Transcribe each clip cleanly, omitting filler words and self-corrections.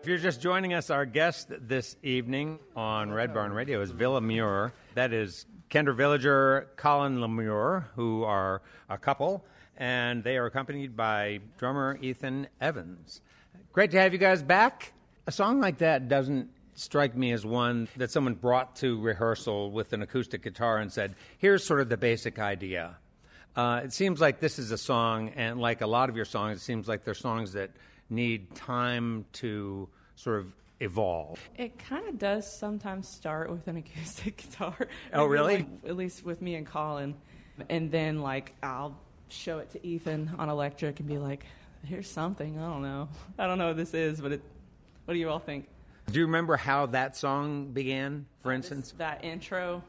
you're just joining us, our guest this evening on Red Barn Radio is Villa Muir. That is Kendra Villager, Colin Lemure, who are a couple, and they are accompanied by drummer Ethan Evans. Great to have you guys back. A song like that doesn't strike me as one that someone brought to rehearsal with an acoustic guitar and said, here's sort of the basic idea. It seems like this is a song, and like a lot of your songs, it seems like they're songs that need time to sort of evolve. It kind of does sometimes start with an acoustic guitar. Oh, really? Like, at least with me and Colin. And then, like, I'll show it to Ethan on electric and be like, here's something. I don't know what this is, but what do you all think? Do you remember how that song began, for instance? That intro.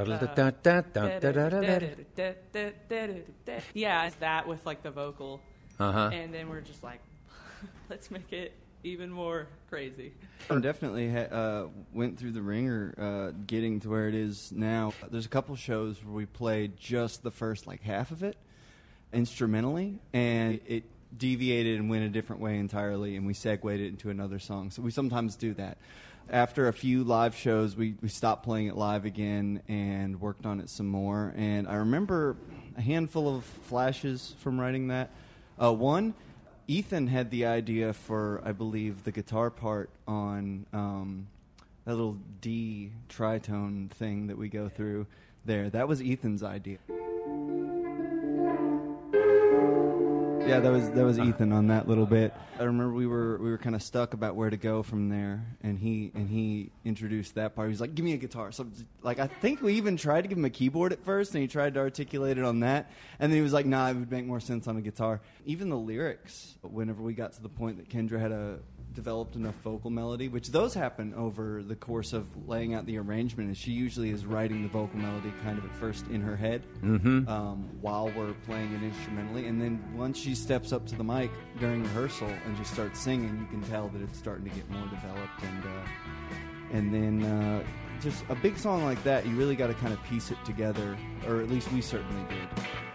Yeah, it's that with, like, the vocal. Uh-huh. And then we're just like, let's make it even more crazy. I definitely went through the ringer getting to where it is now. There's a couple shows where we played just the first like half of it instrumentally, and it deviated and went a different way entirely, and we segued it into another song. So we sometimes do that. After a few live shows, we stopped playing it live again and worked on it some more. And I remember a handful of flashes from writing that. One, Ethan had the idea for, I believe, the guitar part on that little D tritone thing that we go through there. That was Ethan's idea. Yeah, that was Ethan on that little bit. I remember we were kind of stuck about where to go from there, and he introduced that part. He was like, "Give me a guitar." So, like, I think we even tried to give him a keyboard at first, and he tried to articulate it on that, and then he was like, "Nah, it would make more sense on a guitar." Even the lyrics, whenever we got to the point that Kendra had developed enough vocal melody, which those happen over the course of laying out the arrangement, and she usually is writing the vocal melody kind of at first in her head while we're playing it instrumentally, and then once she steps up to the mic during rehearsal and just starts singing, you can tell that it's starting to get more developed, and then just a big song like that, you really got to kind of piece it together, or at least we certainly did.